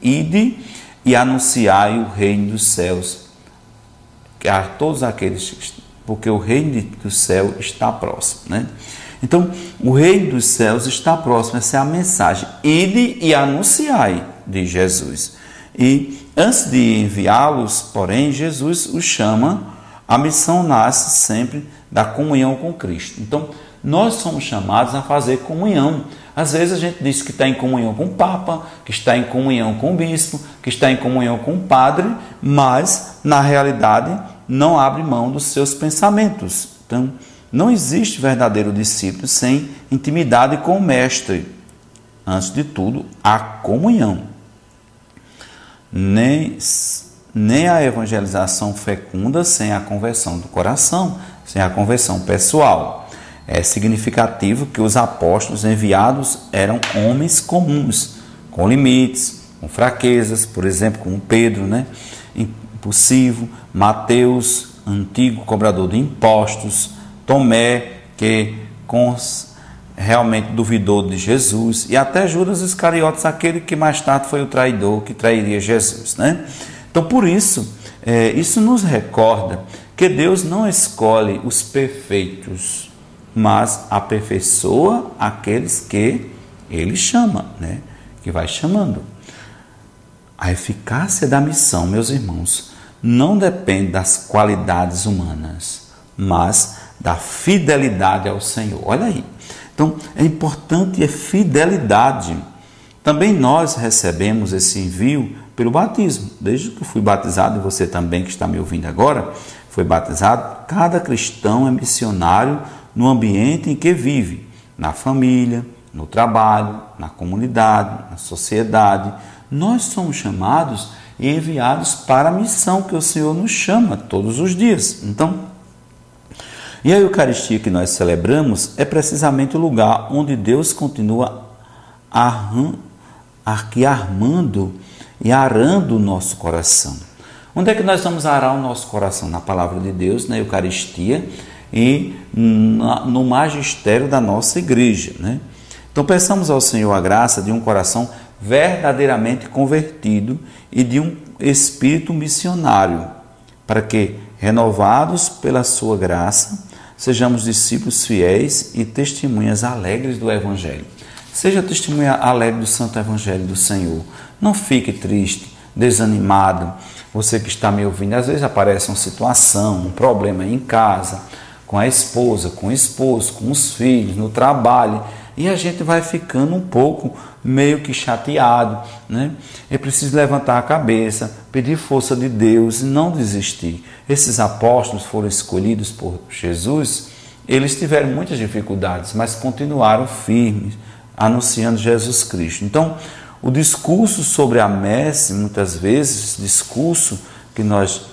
ide e anunciai o reino dos céus a todos aqueles, porque o reino do céu está próximo, né? Então, o reino dos céus está próximo, essa é a mensagem. Ide e anunciai, de Jesus. E antes de enviá-los, porém, Jesus os chama, a missão nasce sempre da comunhão com Cristo. Então, nós somos chamados a fazer comunhão. Às vezes a gente diz que está em comunhão com o Papa, que está em comunhão com o Bispo, que está em comunhão com o Padre, mas, na realidade, não abre mão dos seus pensamentos. Então, não existe verdadeiro discípulo sem intimidade com o Mestre. Antes de tudo, a comunhão. Nem a evangelização fecunda sem a conversão do coração, sem a conversão pessoal. É significativo que os apóstolos enviados eram homens comuns, com limites, com fraquezas, por exemplo, como Pedro, né? Impulsivo, Mateus, antigo cobrador de impostos, Tomé, que realmente duvidou de Jesus, e até Judas Iscariotes, aquele que mais tarde foi o traidor, que trairia Jesus, né? Então, por isso, isso nos recorda que Deus não escolhe os perfeitos, mas aperfeiçoa aqueles que Ele chama, né? Que vai chamando. A eficácia da missão, meus irmãos, não depende das qualidades humanas, mas da fidelidade ao Senhor. Olha aí. Então, é importante a fidelidade. Também nós recebemos esse envio pelo batismo. Desde que eu fui batizado, e você também que está me ouvindo agora, foi batizado, cada cristão é missionário no ambiente em que vive, na família, no trabalho, na comunidade, na sociedade. Nós somos chamados e enviados para a missão que o Senhor nos chama todos os dias. Então, e a Eucaristia que nós celebramos é precisamente o lugar onde Deus continua armando e arando o nosso coração. Onde é que nós vamos arar o nosso coração? Na palavra de Deus, na Eucaristia e no magistério da nossa igreja, né? Então peçamos ao Senhor a graça de um coração verdadeiramente convertido e de um espírito missionário, para que, renovados pela sua graça, sejamos discípulos fiéis e testemunhas alegres do Evangelho. Seja testemunha alegre do Santo Evangelho do Senhor. Não fique triste, desanimado. Você que está me ouvindo, às vezes aparece uma situação, um problema em casa, com a esposa, com o esposo, com os filhos, no trabalho, e a gente vai ficando um pouco meio que chateado, né? É preciso levantar a cabeça, pedir força de Deus e não desistir. Esses apóstolos foram escolhidos por Jesus, eles tiveram muitas dificuldades, mas continuaram firmes, anunciando Jesus Cristo. Então, o discurso sobre a messe, muitas vezes, esse discurso que nós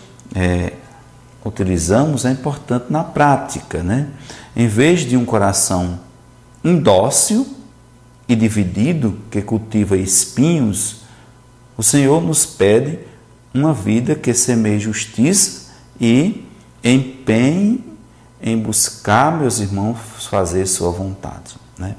utilizamos é importante na prática, né? Em vez de um coração indócil e dividido, que cultiva espinhos, o Senhor nos pede uma vida que semeie justiça e empenhe em buscar, meus irmãos, fazer sua vontade, né?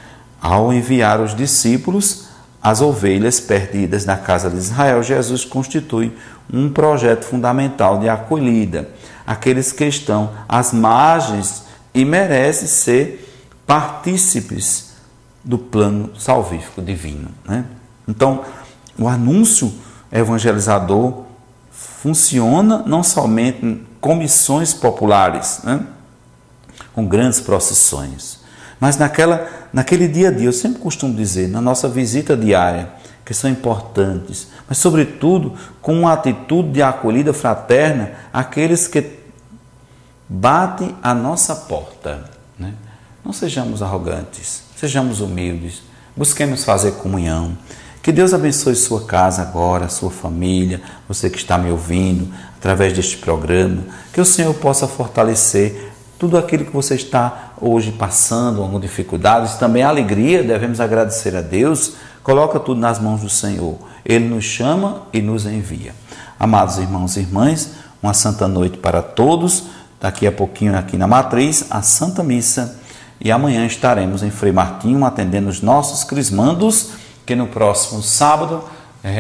Ao enviar os discípulos, as ovelhas perdidas da casa de Israel, Jesus constitui um projeto fundamental de acolhida. Aqueles que estão às margens e merecem ser partícipes do plano salvífico divino, né? Então, o anúncio evangelizador funciona não somente em comissões populares, né? Com grandes procissões, mas naquele dia a dia, eu sempre costumo dizer, na nossa visita diária, que são importantes, mas sobretudo com uma atitude de acolhida fraterna àqueles que batem à nossa porta, né? Não sejamos arrogantes, sejamos humildes, busquemos fazer comunhão. Que Deus abençoe sua casa agora, sua família, você que está me ouvindo através deste programa, que o Senhor possa fortalecer tudo aquilo que você está hoje passando, algumas dificuldades, também a alegria, devemos agradecer a Deus, coloca tudo nas mãos do Senhor. Ele nos chama e nos envia. Amados irmãos e irmãs, uma santa noite para todos. Daqui a pouquinho aqui na Matriz, a Santa Missa. E amanhã estaremos em Frei Martinho atendendo os nossos crismandos, que no próximo sábado